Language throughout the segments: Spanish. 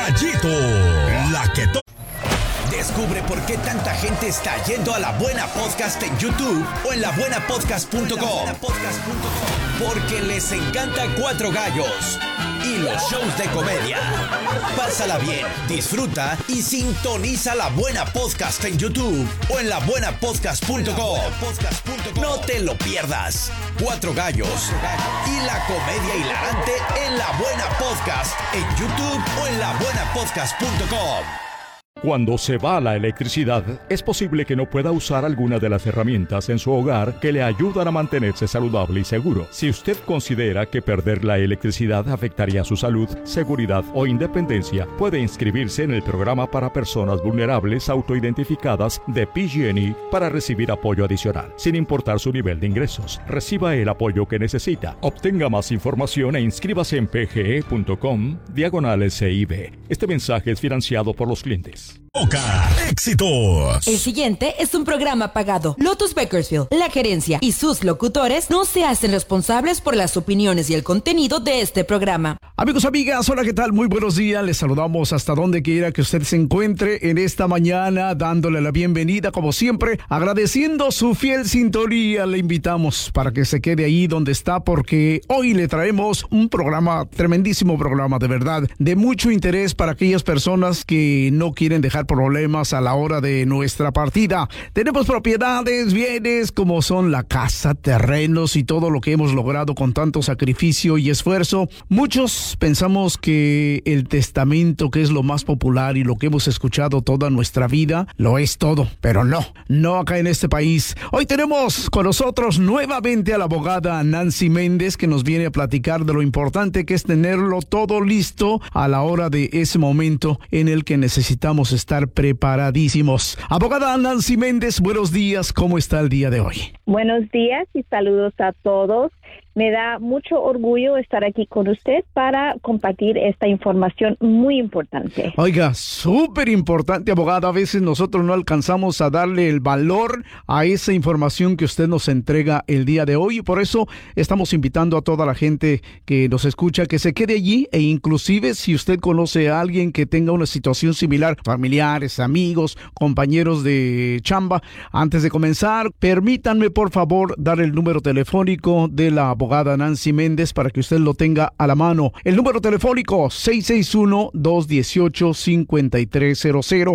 Gallito, la que Descubre por qué tanta gente está yendo a La Buena Podcast en YouTube o en labuenapodcast.com. Porque les encanta Cuatro Gallos y los shows de comedia. Pásala bien, disfruta y sintoniza La Buena Podcast en YouTube o en labuenapodcast.com. No te lo pierdas. Cuatro Gallos y la comedia hilarante en La Buena Podcast en YouTube o en labuenapodcast.com. Cuando se va la electricidad, es posible que no pueda usar alguna de las herramientas en su hogar que le ayudan a mantenerse saludable y seguro. Si usted considera que perder la electricidad afectaría su salud, seguridad o independencia, puede inscribirse en el programa para personas vulnerables autoidentificadas de PG&E para recibir apoyo adicional, sin importar su nivel de ingresos. Reciba el apoyo que necesita. Obtenga más información e inscríbase en pge.com/CIB. Este mensaje es financiado por los clientes. Boca Éxitos. El siguiente es un programa pagado. Lotus Bakersfield, la gerencia y sus locutores no se hacen responsables por las opiniones y el contenido de este programa. Amigos, amigas, hola, ¿qué tal? Muy buenos días. Les saludamos hasta donde quiera que usted se encuentre en esta mañana, dándole la bienvenida, como siempre, agradeciendo su fiel sintonía. Le invitamos para que se quede ahí donde está, porque hoy le traemos un programa, tremendísimo programa, de verdad, de mucho interés para aquellas personas que no quieren dejar problemas a la hora de nuestra partida. Tenemos propiedades, bienes como son la casa, terrenos y todo lo que hemos logrado con tanto sacrificio y esfuerzo. Muchos pensamos que el testamento, que es lo más popular y lo que hemos escuchado toda nuestra vida, lo es todo, pero no acá en este país. Hoy tenemos con nosotros nuevamente a la abogada Nancy Méndez, que nos viene a platicar de lo importante que es tenerlo todo listo a la hora de ese momento en el que necesitamos estar preparadísimos. Abogada Nancy Méndez, buenos días, ¿cómo está el día de hoy? Buenos días y saludos a todos. Me da mucho orgullo estar aquí con usted para compartir esta información muy importante. Oiga, súper importante, abogada. A veces nosotros no alcanzamos a darle el valor a esa información que usted nos entrega el día de hoy. Y por eso estamos invitando a toda la gente que nos escucha que se quede allí, e inclusive si usted conoce a alguien que tenga una situación similar, familiares, amigos, compañeros de chamba. Antes de comenzar, permítanme por favor dar el número telefónico de la abogada Nancy Méndez para que usted lo tenga a la mano. El número telefónico 661-218-5300,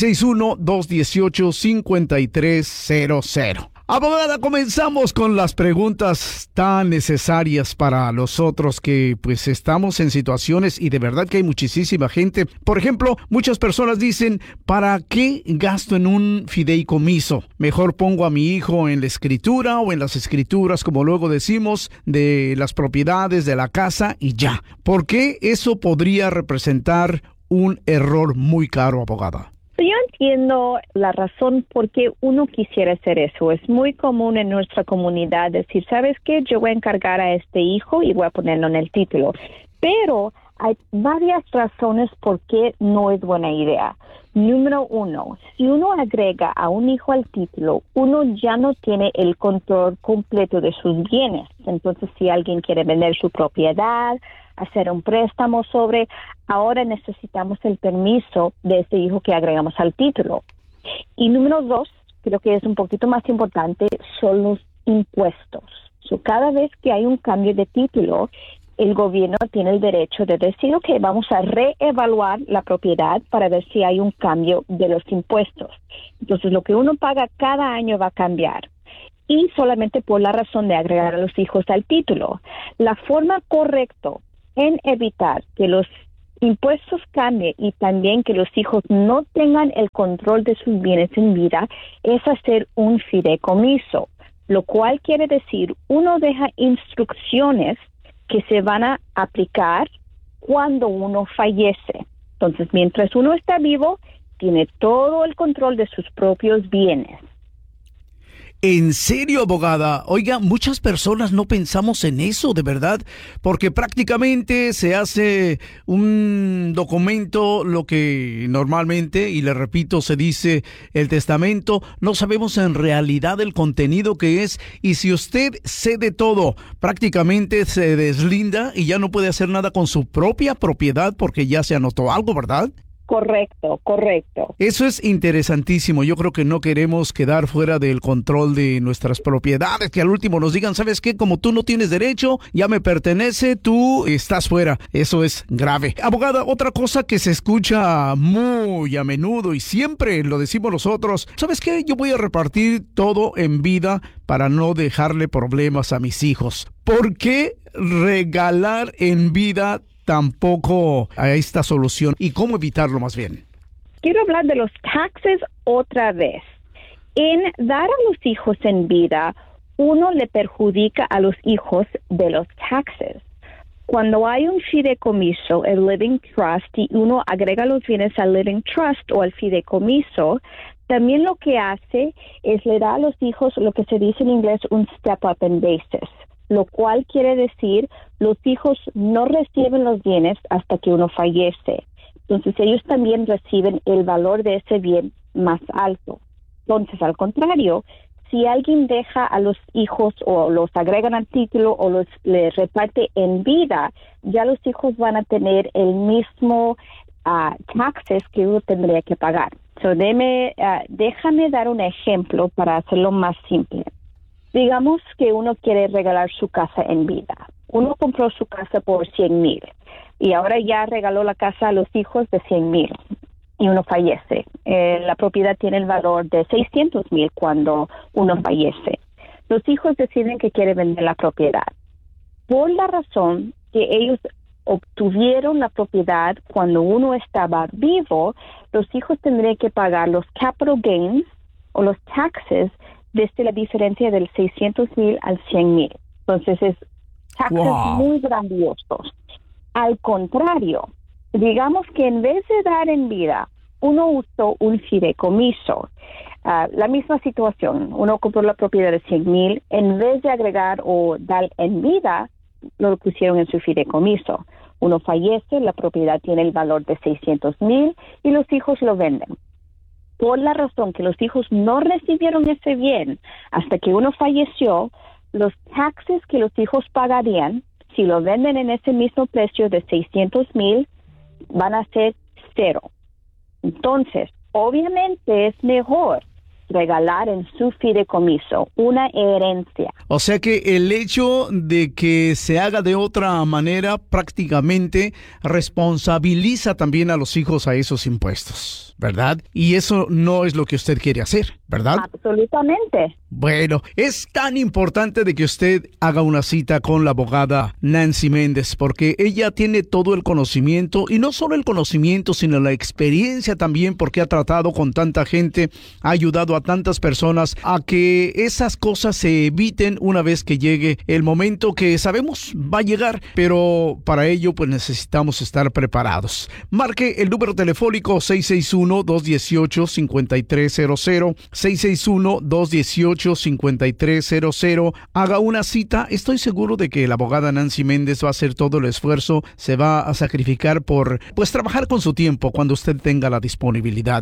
661-218-5300. Abogada, comenzamos con las preguntas tan necesarias para nosotros que pues estamos en situaciones, y de verdad que hay muchísima gente. Por ejemplo, muchas personas dicen, ¿para qué gasto en un fideicomiso? Mejor pongo a mi hijo en la escritura o en las escrituras, como luego decimos, de las propiedades de la casa y ya. ¿Por qué eso podría representar un error muy caro, abogada? Yo entiendo la razón por qué uno quisiera hacer eso. Es muy común en nuestra comunidad decir, ¿sabes qué? Yo voy a encargar a este hijo y voy a ponerlo en el título. Pero hay varias razones por qué no es buena idea. Número uno, si uno agrega a un hijo al título, uno ya no tiene el control completo de sus bienes. Entonces, si alguien quiere vender su propiedad, hacer un préstamo ahora necesitamos el permiso de este hijo que agregamos al título. Y número dos, creo que es un poquito más importante, son los impuestos. Cada vez que hay un cambio de título, el gobierno tiene el derecho de decir, ok, vamos a reevaluar la propiedad para ver si hay un cambio de los impuestos. Entonces, lo que uno paga cada año va a cambiar. Y solamente por la razón de agregar a los hijos al título. La forma correcta en evitar que los impuestos cambien y también que los hijos no tengan el control de sus bienes en vida es hacer un fideicomiso, lo cual quiere decir uno deja instrucciones que se van a aplicar cuando uno fallece. Entonces, mientras uno está vivo, tiene todo el control de sus propios bienes. ¿En serio, abogada? Oiga, muchas personas no pensamos en eso, de verdad, porque prácticamente se hace un documento, lo que normalmente, y le repito, se dice el testamento, no sabemos en realidad el contenido que es, y si usted cede todo, prácticamente se deslinda y ya no puede hacer nada con su propia propiedad porque ya se anotó algo, ¿verdad? Correcto. Eso es interesantísimo. Yo creo que no queremos quedar fuera del control de nuestras propiedades, que al último nos digan, ¿sabes qué? Como tú no tienes derecho, ya me pertenece, tú estás fuera. Eso es grave. Abogada, otra cosa que se escucha muy a menudo y siempre lo decimos nosotros, ¿sabes qué? Yo voy a repartir todo en vida para no dejarle problemas a mis hijos. ¿Por qué regalar en vida tampoco a esta solución y cómo evitarlo más bien? Quiero hablar de los taxes otra vez. En dar a los hijos en vida, uno le perjudica a los hijos de los taxes. Cuando hay un fideicomiso, el living trust, y uno agrega los bienes al living trust o al fideicomiso, también lo que hace es le da a los hijos lo que se dice en inglés un step up in basis, lo cual quiere decir los hijos no reciben los bienes hasta que uno fallece. Entonces ellos también reciben el valor de ese bien más alto. Entonces, al contrario, si alguien deja a los hijos o los agregan al título o les reparte en vida, ya los hijos van a tener el mismo taxes que uno tendría que pagar. So, déjame dar un ejemplo para hacerlo más simple. Digamos que uno quiere regalar su casa en vida. Uno compró su casa por $100,000 y ahora ya regaló la casa a los hijos de $100,000 y uno fallece. La propiedad tiene el valor de $600,000 cuando uno fallece. Los hijos deciden que quieren vender la propiedad. Por la razón que ellos obtuvieron la propiedad cuando uno estaba vivo, los hijos tendrían que pagar los capital gains o los taxes desde la diferencia del $600,000 al $100,000. Entonces es taxes muy grandiosos. Al contrario, digamos que en vez de dar en vida, uno usó un fideicomiso. La misma situación, uno compró la propiedad de $100,000, en vez de agregar o dar en vida, lo pusieron en su fideicomiso. Uno fallece, la propiedad tiene el valor de $600,000 y los hijos lo venden. Por la razón que los hijos no recibieron ese bien hasta que uno falleció, los taxes que los hijos pagarían, si lo venden en ese mismo precio de $600,000, van a ser 0. Entonces, obviamente es mejor regalar en su fideicomiso una herencia. O sea que el hecho de que se haga de otra manera prácticamente responsabiliza también a los hijos a esos impuestos, ¿verdad? Y eso no es lo que usted quiere hacer, ¿verdad? Absolutamente. Bueno, es tan importante de que usted haga una cita con la abogada Nancy Méndez, porque ella tiene todo el conocimiento, y no solo el conocimiento, sino la experiencia también, porque ha tratado con tanta gente, ha ayudado a tantas personas a que esas cosas se eviten una vez que llegue el momento que sabemos va a llegar, pero para ello pues necesitamos estar preparados. Marque el número telefónico 661-218-5300, 661-218-5300. Haga una cita. Estoy seguro de que la abogada Nancy Méndez va a hacer todo el esfuerzo, se va a sacrificar por pues trabajar con su tiempo cuando usted tenga la disponibilidad.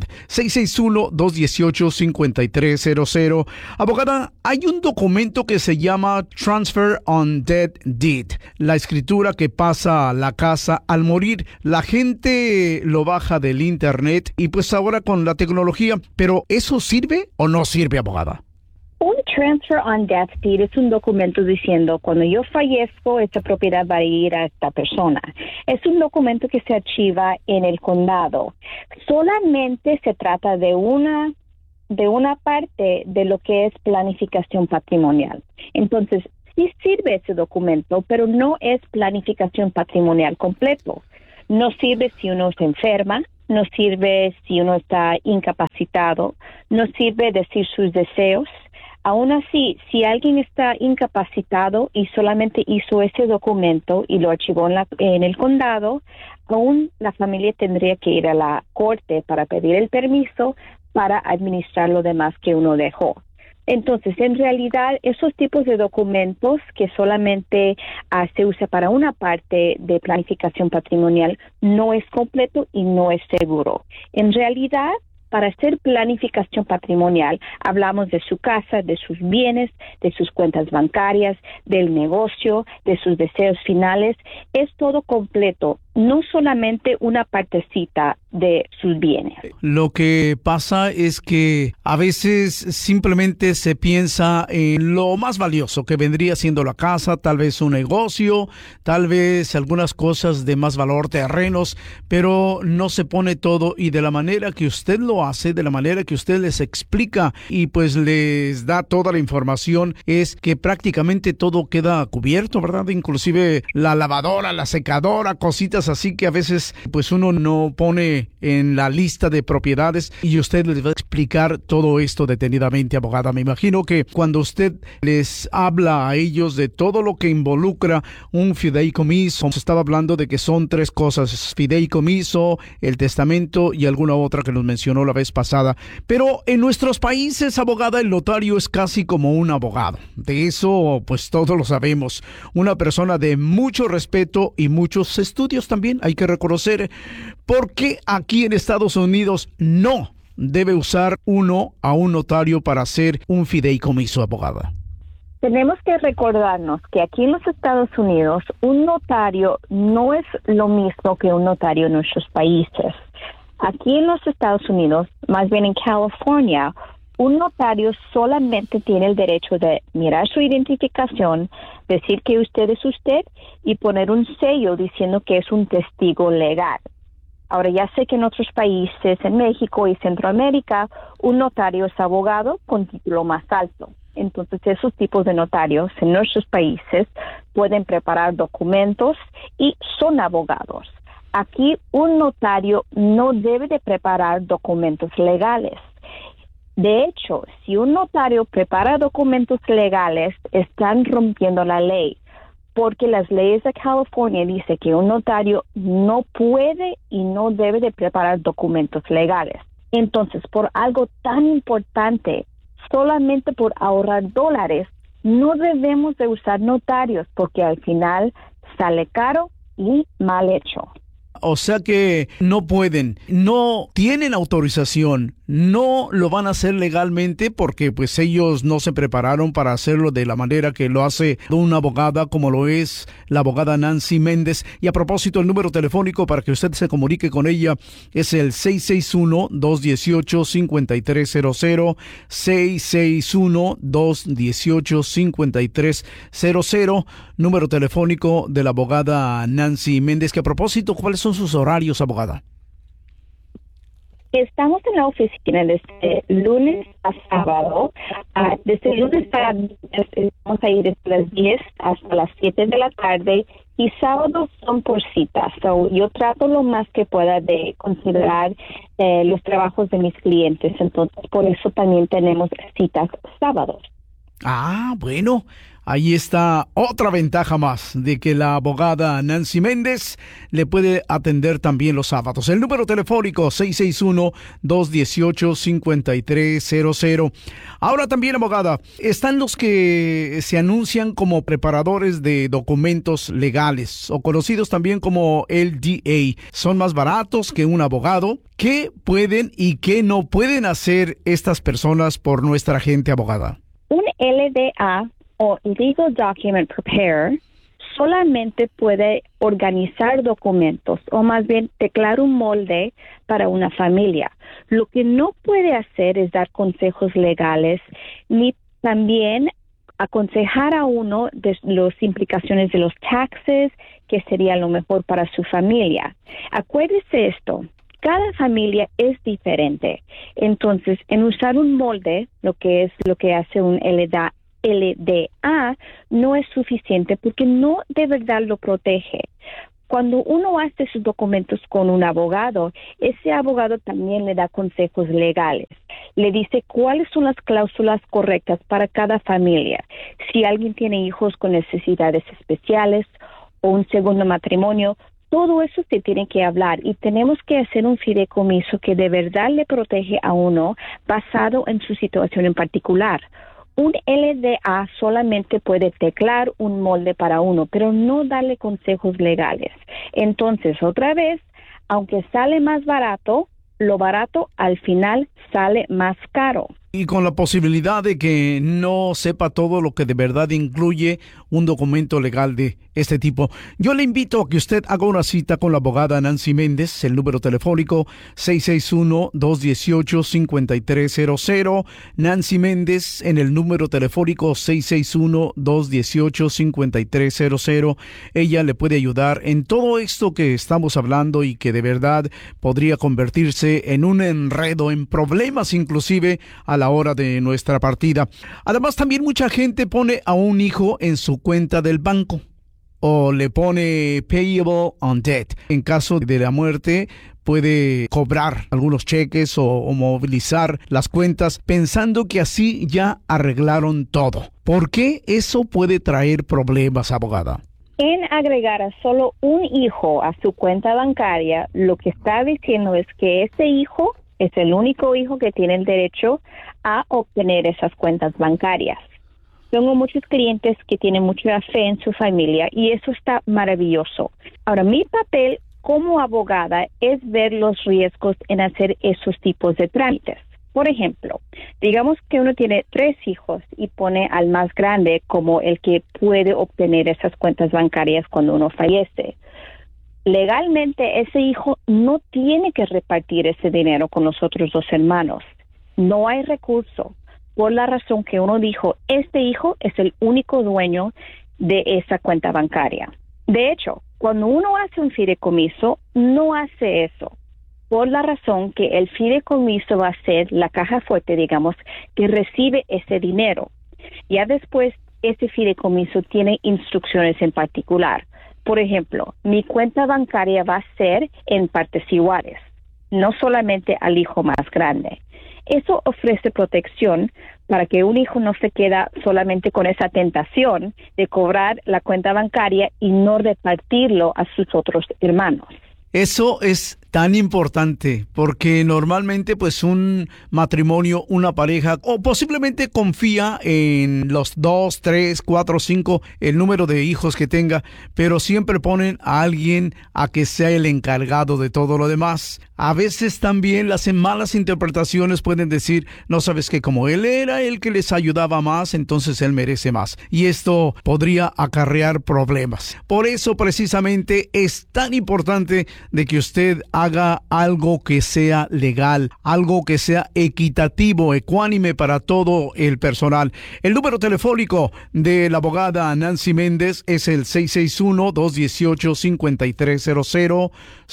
661-218-5300. Abogada, hay un documento que se llama Transfer on Death Deed, la escritura que pasa la casa al morir. La gente lo baja del internet y pues ahora con la tecnología, pero ¿eso sirve o no sirve, abogada? Un Transfer on Death Deed es un documento diciendo, cuando yo fallezco, esta propiedad va a ir a esta persona. Es un documento que se archiva en el condado. Solamente se trata de una parte de lo que es planificación patrimonial. Entonces, sí sirve ese documento, pero no es planificación patrimonial completo. No sirve si uno se enferma, no sirve si uno está incapacitado, no sirve decir sus deseos. Aún así, si alguien está incapacitado y solamente hizo ese documento y lo archivó en el condado, aún la familia tendría que ir a la corte para pedir el permiso para administrar lo demás que uno dejó. Entonces, en realidad, esos tipos de documentos que solamente se usa para una parte de planificación patrimonial no es completo y no es seguro. En realidad, para hacer planificación patrimonial, hablamos de su casa, de sus bienes, de sus cuentas bancarias, del negocio, de sus deseos finales. Es todo completo, no solamente una partecita de sus bienes. Lo que pasa es que a veces simplemente se piensa en lo más valioso que vendría siendo la casa, tal vez un negocio, tal vez algunas cosas de más valor, terrenos, pero no se pone todo, y de la manera que usted lo hace, de la manera que usted les explica y pues les da toda la información, es que prácticamente todo queda cubierto, ¿verdad? Inclusive la lavadora, la secadora, cositas así que a veces pues uno no pone en la lista de propiedades, y usted les va a explicar todo esto detenidamente, abogada. Me imagino que cuando usted les habla a ellos de todo lo que involucra un fideicomiso, se estaba hablando de que son 3 cosas: fideicomiso, el testamento y alguna otra que nos mencionó la vez pasada. Pero en nuestros países, abogada, el notario es casi como un abogado. De eso pues todos lo sabemos. Una persona de mucho respeto y muchos estudios también, hay que reconocer. ¿Por qué aquí en Estados Unidos no debe usar uno a un notario para hacer un fideicomiso, abogada? Tenemos que recordarnos que aquí en los Estados Unidos un notario no es lo mismo que un notario en nuestros países. Aquí en los Estados Unidos, más bien en California, un notario solamente tiene el derecho de mirar su identificación, decir que usted es usted y poner un sello diciendo que es un testigo legal. Ahora, ya sé que en otros países, en México y Centroamérica, un notario es abogado con título más alto. Entonces, esos tipos de notarios en nuestros países pueden preparar documentos y son abogados. Aquí, un notario no debe de preparar documentos legales. De hecho, si un notario prepara documentos legales, están rompiendo la ley, porque las leyes de California dicen que un notario no puede y no debe de preparar documentos legales. Entonces, por algo tan importante, solamente por ahorrar dólares, no debemos de usar notarios, porque al final sale caro y mal hecho. O sea que no pueden, no tienen autorización, no lo van a hacer legalmente porque pues ellos no se prepararon para hacerlo de la manera que lo hace una abogada como lo es la abogada Nancy Méndez. Y a propósito, el número telefónico para que usted se comunique con ella es el 661-218-5300, 661-218-5300, número telefónico de la abogada Nancy Méndez. Que a propósito, ¿cuáles son sus horarios, abogada? Estamos en la oficina desde lunes a sábado. Desde lunes para vamos a ir desde las 10 hasta las 7 de la tarde, y sábados son por citas. Yo trato lo más que pueda de considerar los trabajos de mis clientes. Entonces, por eso también tenemos citas sábados. Ah, bueno. Ahí está otra ventaja más de que la abogada Nancy Méndez le puede atender también los sábados. El número telefónico 661-218-5300. Ahora también, abogada, están los que se anuncian como preparadores de documentos legales o conocidos también como LDA. Son más baratos que un abogado. ¿Qué pueden y qué no pueden hacer estas personas por nuestra gente, abogada? Un LDA o Legal Document Preparer solamente puede organizar documentos, o más bien declarar un molde para una familia. Lo que no puede hacer es dar consejos legales, ni también aconsejar a uno de las implicaciones de los taxes, que sería lo mejor para su familia. Acuérdese esto: cada familia es diferente. Entonces, en usar un molde, lo que hace un LDA no es suficiente, porque no de verdad lo protege. Cuando uno hace sus documentos con un abogado, ese abogado también le da consejos legales. Le dice cuáles son las cláusulas correctas para cada familia. Si alguien tiene hijos con necesidades especiales o un segundo matrimonio, todo eso se tiene que hablar, y tenemos que hacer un fideicomiso que de verdad le protege a uno basado en su situación en particular. Un LDA solamente puede teclar un molde para uno, pero no darle consejos legales. Entonces, otra vez, aunque sale más barato, lo barato al final sale más caro. Y con la posibilidad de que no sepa todo lo que de verdad incluye un documento legal de este tipo. Yo le invito a que usted haga una cita con la abogada Nancy Méndez. El número telefónico 661-218-5300. Nancy Méndez en el número telefónico 661-218-5300. Ella le puede ayudar en todo esto que estamos hablando y que de verdad podría convertirse en un enredo, en problemas inclusive a la hora de nuestra partida. Además, también mucha gente pone a un hijo en su cuenta del banco o le pone payable on debt. En caso de la muerte, puede cobrar algunos cheques o movilizar las cuentas pensando que así ya arreglaron todo. ¿Por qué eso puede traer problemas, abogada? En agregar a solo un hijo a su cuenta bancaria, lo que está diciendo es que ese hijo es el único hijo que tiene el derecho a obtener esas cuentas bancarias. Tengo muchos clientes que tienen mucha fe en su familia y eso está maravilloso. Ahora, mi papel como abogada es ver los riesgos en hacer esos tipos de trámites. Por ejemplo, digamos que uno tiene 3 hijos y pone al más grande como el que puede obtener esas cuentas bancarias cuando uno fallece. Legalmente, ese hijo no tiene que repartir ese dinero con los otros 2 hermanos. No hay recurso, por la razón que uno dijo, este hijo es el único dueño de esa cuenta bancaria. De hecho, cuando uno hace un fideicomiso, no hace eso, por la razón que el fideicomiso va a ser la caja fuerte, digamos, que recibe ese dinero. Ya después, ese fideicomiso tiene instrucciones en particular. Por ejemplo, mi cuenta bancaria va a ser en partes iguales, no solamente al hijo más grande. Eso ofrece protección para que un hijo no se queda solamente con esa tentación de cobrar la cuenta bancaria y no repartirlo a sus otros hermanos. Eso es tan importante porque normalmente pues un matrimonio, una pareja o posiblemente confía en los 2, 3, 4, 5, el número de hijos que tenga, pero siempre ponen a alguien a que sea el encargado de todo lo demás. A veces también las malas interpretaciones pueden decir, no sabes que como él era el que les ayudaba más, entonces él merece más. Y esto podría acarrear problemas. Por eso precisamente es tan importante de que usted haga algo que sea legal, algo que sea equitativo, ecuánime para todo el personal. El número telefónico de la abogada Nancy Méndez es el 661-218-5300,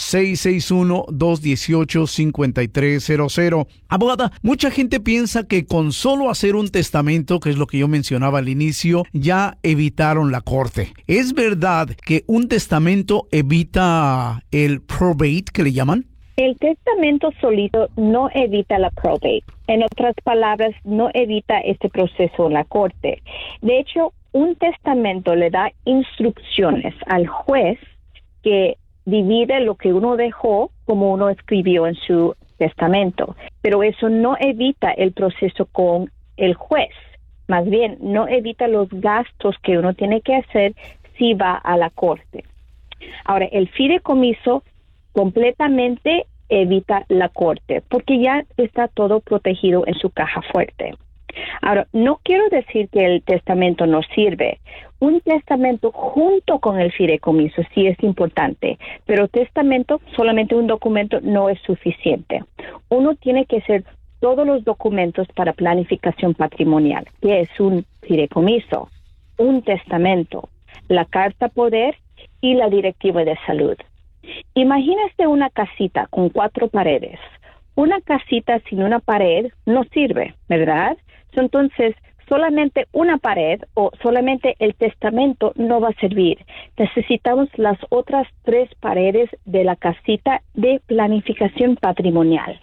661-218-5300. Abogada, mucha gente piensa que con solo hacer un testamento, que es lo que yo mencionaba al inicio, ya evitaron la corte. ¿Es verdad que un testamento evita el probate, que le llaman? El testamento solito no evita la probate. En otras palabras, no evita este proceso en la corte. De hecho, un testamento le da instrucciones al juez que divide lo que uno dejó como uno escribió en su testamento. Pero eso no evita el proceso con el juez. Más bien, no evita los gastos que uno tiene que hacer si va a la corte. Ahora, el fideicomiso completamente evita la corte, porque ya está todo protegido en su caja fuerte. Ahora, no quiero decir que el testamento no sirve. Un testamento junto con el fideicomiso sí es importante, pero testamento, solamente un documento, no es suficiente. Uno tiene que hacer todos los documentos para planificación patrimonial, que es un fideicomiso, un testamento, la carta poder y la directiva de salud. Imagínese una casita con 4 paredes. Una casita sin una pared no sirve, ¿verdad? Entonces, solamente una pared o solamente el testamento no va a servir. Necesitamos las otras 3 paredes de la casita de planificación patrimonial.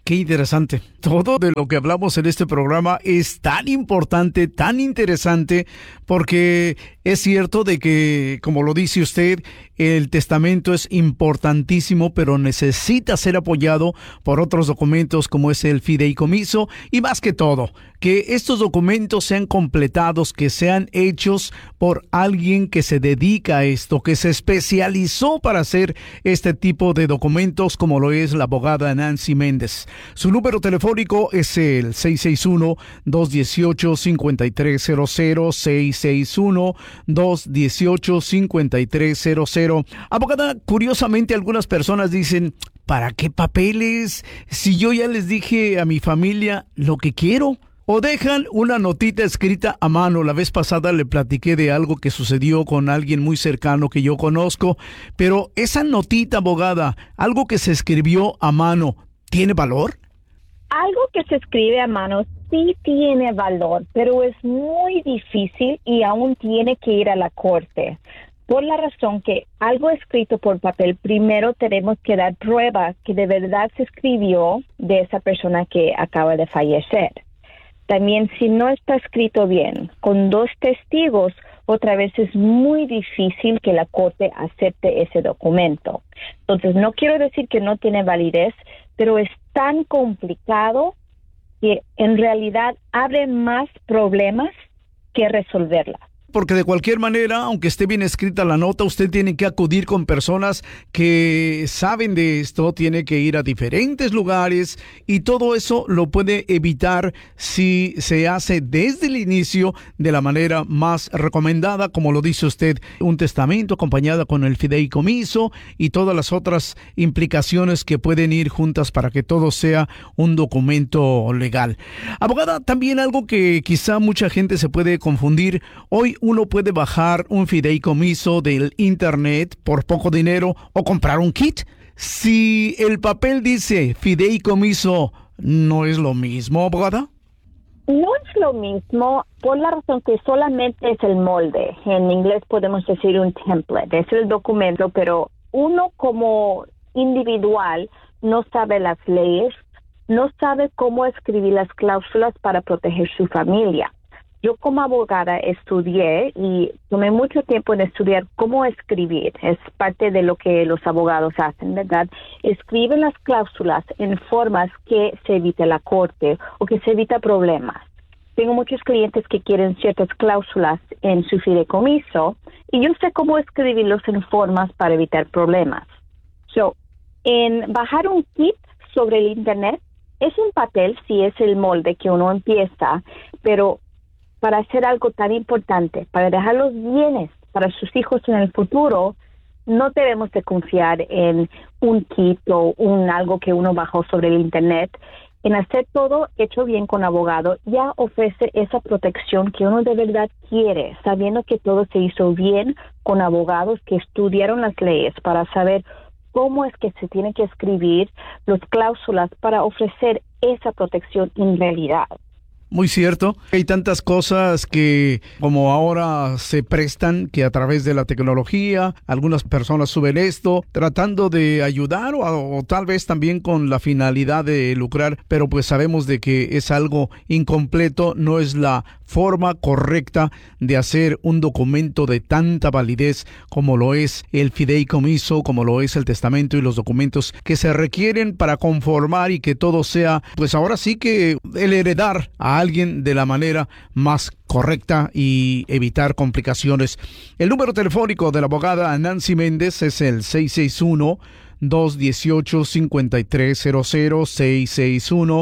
Qué interesante. Todo de lo que hablamos en este programa es tan importante, tan interesante, porque es cierto de que, como lo dice usted, el testamento es importantísimo, pero necesita ser apoyado por otros documentos como es el fideicomiso y más que todo, que estos documentos sean completados, que sean hechos por alguien que se dedica a esto, que se especializó para hacer este tipo de documentos como lo es la abogada Nancy Méndez. Su número telefónico es el 661-218-5300, 661-218-5300. Abogada, curiosamente algunas personas dicen, ¿para qué papeles? Si yo ya les dije a mi familia lo que quiero. O dejan una notita escrita a mano. La vez pasada le platiqué de algo que sucedió con alguien muy cercano que yo conozco, pero esa notita, abogada, algo que se escribió a mano, ¿tiene valor? Algo que se escribe a mano sí tiene valor, pero es muy difícil y aún tiene que ir a la corte. Por la razón que algo escrito por papel, primero tenemos que dar prueba que de verdad se escribió de esa persona que acaba de fallecer. También, si no está escrito bien, con 2 testigos, otra vez es muy difícil que la corte acepte ese documento. Entonces, no quiero decir que no tiene validez, pero es tan complicado que en realidad abre más problemas que resolverla. Porque de cualquier manera, aunque esté bien escrita la nota, usted tiene que acudir con personas que saben de esto, tiene que ir a diferentes lugares y todo eso lo puede evitar si se hace desde el inicio de la manera más recomendada, como lo dice usted, un testamento acompañado con el fideicomiso y todas las otras implicaciones que pueden ir juntas para que todo sea un documento legal. Abogada, también algo que quizá mucha gente se puede confundir, hoy uno puede bajar un fideicomiso del internet por poco dinero o comprar un kit. Si el papel dice fideicomiso, ¿no es lo mismo, abogada? No es lo mismo por la razón que solamente es el molde. En inglés podemos decir un template. Es el documento, pero uno como individual no sabe las leyes, no sabe cómo escribir las cláusulas para proteger su familia. Yo como abogada estudié y tomé mucho tiempo en estudiar cómo escribir. Es parte de lo que los abogados hacen, ¿verdad? Escriben las cláusulas en formas que se evite la corte o que se evita problemas. Tengo muchos clientes que quieren ciertas cláusulas en su fideicomiso y yo sé cómo escribirlos en formas para evitar problemas. En bajar un kit sobre el internet es un papel, sí es el molde que uno empieza, pero para hacer algo tan importante, para dejar los bienes para sus hijos en el futuro, no debemos de confiar en un kit o algo que uno bajó sobre el internet. En hacer todo hecho bien con abogado, ya ofrece esa protección que uno de verdad quiere, sabiendo que todo se hizo bien con abogados que estudiaron las leyes para saber cómo es que se tiene que escribir las cláusulas para ofrecer esa protección en realidad. Muy cierto. Hay tantas cosas que como ahora se prestan que a través de la tecnología algunas personas suben esto tratando de ayudar o tal vez también con la finalidad de lucrar, pero pues sabemos de que es algo incompleto, no es la forma correcta de hacer un documento de tanta validez como lo es el fideicomiso, como lo es el testamento y los documentos que se requieren para conformar y que todo sea, pues ahora sí que el heredar a alguien de la manera más correcta y evitar complicaciones. El número telefónico de la abogada Nancy Méndez es el 661-218-5300,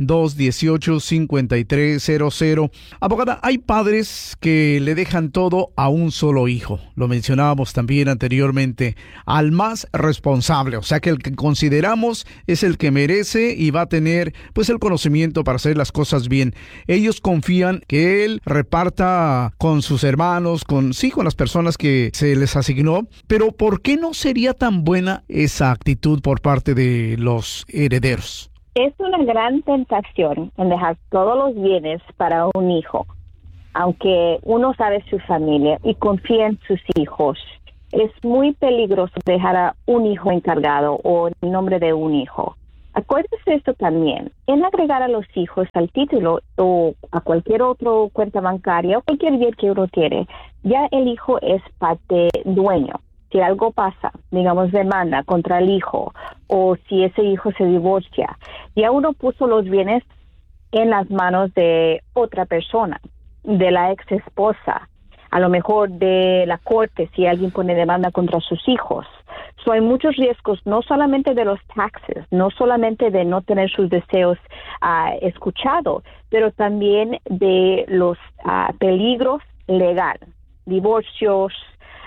661-218-5300. Abogada, hay padres que le dejan todo a un solo hijo. Lo mencionábamos también anteriormente, al más responsable, o sea que el que consideramos es el que merece y va a tener pues el conocimiento para hacer las cosas bien. Ellos confían que él reparta con sus hermanos, con las personas que se les asignó, pero ¿por qué no sería tan buena esa actitud por parte de los herederos? Es una gran tentación en dejar todos los bienes para un hijo, aunque uno sabe su familia y confía en sus hijos. Es muy peligroso dejar a un hijo encargado o en nombre de un hijo. Acuérdese esto también, en agregar a los hijos al título o a cualquier otro cuenta bancaria o cualquier bien que uno tiene, ya el hijo es parte dueño. Si algo pasa, digamos demanda contra el hijo o si ese hijo se divorcia, ya uno puso los bienes en las manos de otra persona, de la ex esposa, a lo mejor de la corte si alguien pone demanda contra sus hijos. Hay muchos riesgos, no solamente de los taxes, no solamente de no tener sus deseos escuchados, pero también de los peligros legales, divorcios,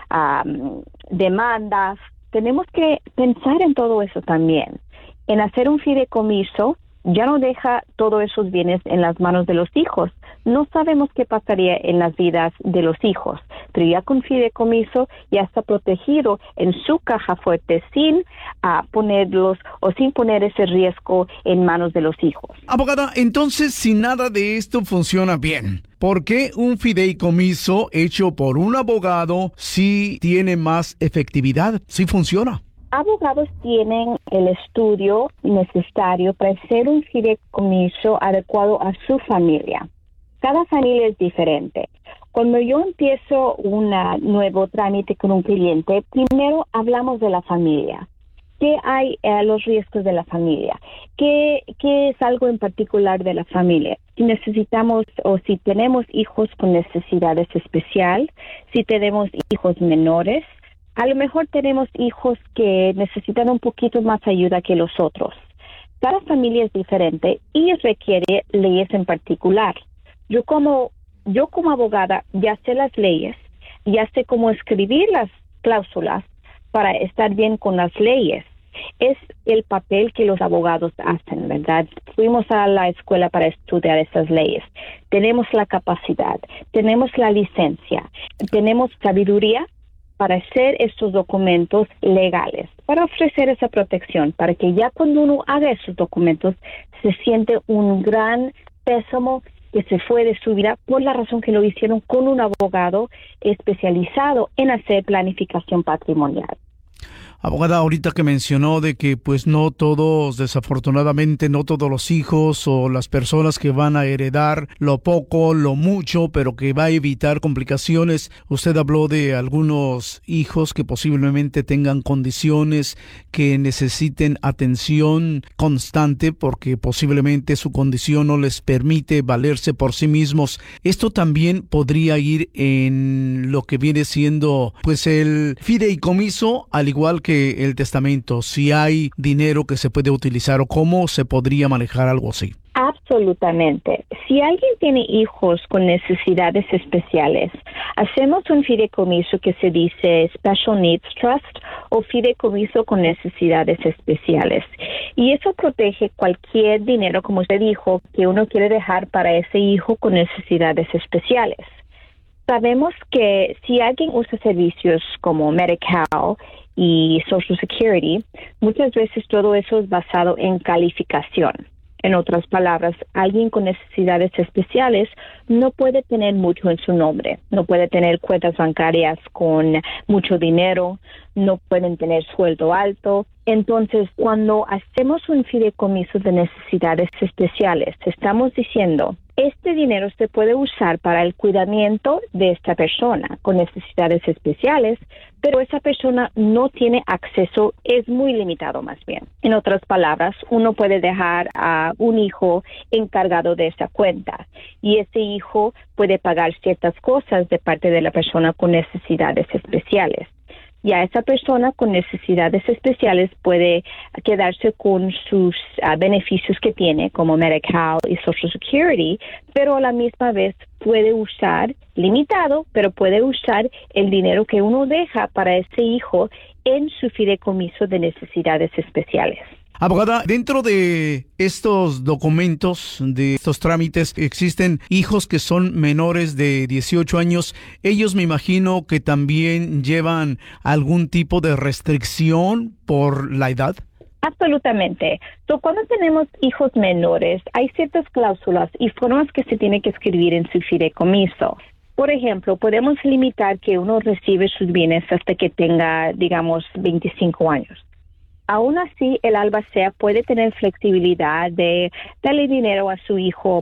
demandas. Tenemos que pensar en todo eso también. En hacer un fideicomiso, ya no deja todos esos bienes en las manos de los hijos. No sabemos qué pasaría en las vidas de los hijos, pero ya con fideicomiso ya está protegido en su caja fuerte sin ponerlos o sin poner ese riesgo en manos de los hijos. Abogada, entonces si nada de esto funciona bien, ¿por qué un fideicomiso hecho por un abogado sí tiene más efectividad, sí funciona? Abogados tienen el estudio necesario para hacer un fideicomiso adecuado a su familia. Cada familia es diferente. Cuando yo empiezo un nuevo trámite con un cliente, primero hablamos de la familia. ¿Qué hay los riesgos de la familia? ¿Qué es algo en particular de la familia? Si necesitamos o si tenemos hijos con necesidades especiales, si tenemos hijos menores, a lo mejor tenemos hijos que necesitan un poquito más ayuda que los otros. Cada familia es diferente y requiere leyes en particular. Yo como abogada ya sé las leyes, ya sé cómo escribir las cláusulas para estar bien con las leyes. Es el papel que los abogados hacen, ¿verdad? Fuimos a la escuela para estudiar esas leyes. Tenemos la capacidad, tenemos la licencia, tenemos sabiduría para hacer estos documentos legales, para ofrecer esa protección, para que ya cuando uno haga esos documentos se siente un gran pésamo que se fue de su vida por la razón que lo hicieron con un abogado especializado en hacer planificación patrimonial. Abogada, ahorita que mencionó de que pues no todos, desafortunadamente, no todos los hijos o las personas que van a heredar lo poco, lo mucho, pero que va a evitar complicaciones. Usted habló de algunos hijos que posiblemente tengan condiciones que necesiten atención constante porque posiblemente su condición no les permite valerse por sí mismos. Esto también podría ir en lo que viene siendo pues el fideicomiso, al igual que el testamento, si hay dinero que se puede utilizar o cómo se podría manejar algo así. Absolutamente. Si alguien tiene hijos con necesidades especiales, hacemos un fideicomiso que se dice Special Needs Trust o fideicomiso con necesidades especiales. Y eso protege cualquier dinero, como usted dijo, que uno quiere dejar para ese hijo con necesidades especiales. Sabemos que si alguien usa servicios como Medi-Cal y Social Security, muchas veces todo eso es basado en calificación. En otras palabras, alguien con necesidades especiales no puede tener mucho en su nombre, no puede tener cuentas bancarias con mucho dinero, no pueden tener sueldo alto. Entonces, cuando hacemos un fideicomiso de necesidades especiales, estamos diciendo, este dinero se puede usar para el cuidamiento de esta persona con necesidades especiales, pero esa persona no tiene acceso, es muy limitado más bien. En otras palabras, uno puede dejar a un hijo encargado de esa cuenta y ese hijo puede pagar ciertas cosas de parte de la persona con necesidades especiales. Ya esa persona con necesidades especiales puede quedarse con sus beneficios que tiene, como Medi-Cal y Social Security, pero a la misma vez puede usar, limitado, pero puede usar el dinero que uno deja para ese hijo en su fideicomiso de necesidades especiales. Abogada, dentro de estos documentos, de estos trámites, existen hijos que son menores de 18 años. Ellos me imagino que también llevan algún tipo de restricción por la edad. Absolutamente. Cuando tenemos hijos menores, hay ciertas cláusulas y formas que se tienen que escribir en su fideicomiso. Por ejemplo, podemos limitar que uno recibe sus bienes hasta que tenga, digamos, 25 años. aún así el albacea puede tener flexibilidad de darle dinero a su hijo